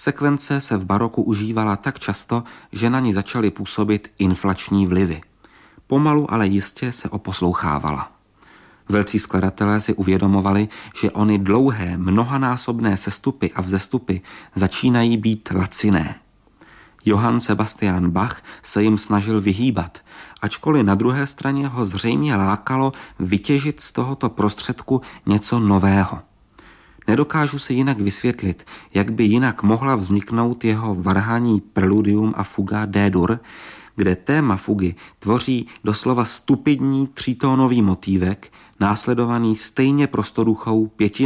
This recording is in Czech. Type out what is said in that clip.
Sekvence se v baroku užívala tak často, že na ní začaly působit inflační vlivy. Pomalu, ale jistě se oposlouchávala. Velcí skladatelé si uvědomovali, že ony dlouhé, mnohanásobné sestupy a vzestupy začínají být laciné. Johann Sebastian Bach se jim snažil vyhýbat, ačkoliv na druhé straně ho zřejmě lákalo vytěžit z tohoto prostředku něco nového. Nedokážu si jinak vysvětlit, jak by jinak mohla vzniknout jeho varhaní Preludium a fuga D-dur, kde téma fugy tvoří doslova stupidní třítónový motívek, následovaný stejně prostoduchou